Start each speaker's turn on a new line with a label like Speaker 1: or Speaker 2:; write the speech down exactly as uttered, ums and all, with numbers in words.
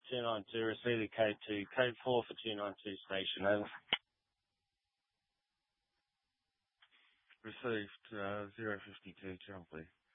Speaker 1: two nine two, receive the code two, code four for two nine two station, over. Received, uh, zero fifty-two, Jumpy.